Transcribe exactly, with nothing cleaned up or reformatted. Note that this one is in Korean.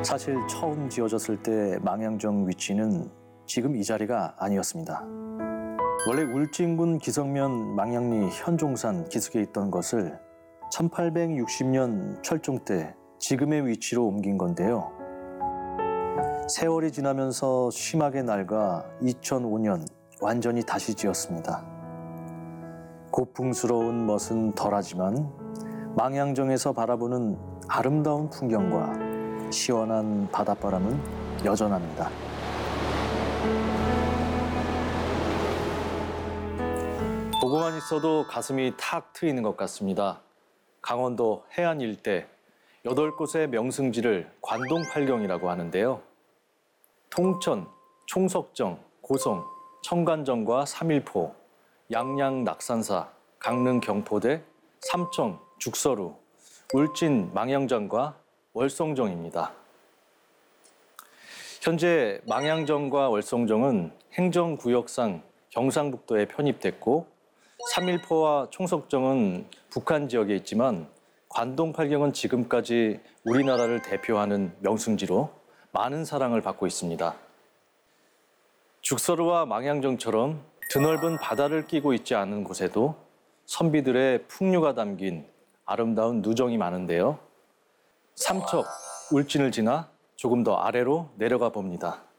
사실 처음 지어졌을 때 망향정 위치는 지금 이 자리가 아니었습니다. 원래 울진군 기성면 망향리 현종산 기슭에 있던 것을 천팔백육십 년 철종 때 지금의 위치로 옮긴 건데요. 세월이 지나면서 심하게 낡아 이천오 년 완전히 다시 지었습니다. 고풍스러운 멋은 덜하지만 망향정에서 바라보는 아름다운 풍경과 시원한 바닷바람은 여전합니다. 보고만 있어도 가슴이 탁 트이는 것 같습니다. 강원도 해안 일대 여덟 곳의 명승지를 관동팔경이라고 하는데요. 통천, 총석정, 고성, 청관정과 삼일포, 양양 낙산사, 강릉 경포대, 삼청, 죽서루, 울진 망향정과 월성정입니다. 현재 망향정과 월성정은 행정구역상 경상북도에 편입됐고 삼일포와 총석정은 북한 지역에 있지만 관동팔경은 지금까지 우리나라를 대표하는 명승지로 많은 사랑을 받고 있습니다. 죽서루와 망향정처럼 드넓은 바다를 끼고 있지 않은 곳에도 선비들의 풍류가 담긴 아름다운 누정이 많은데요. 삼척, 울진을 지나 조금 더 아래로 내려가 봅니다.